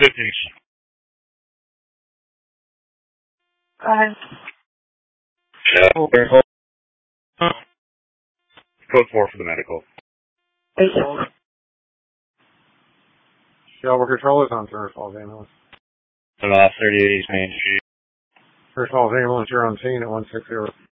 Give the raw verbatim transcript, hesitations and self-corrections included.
fifteen. Five. Shell. Code four for the medical. Eight. Shell, where control is on First Falls Ambulance. Off thirty-eight East Main Street. First Falls Ambulance, you're on scene at one sixty.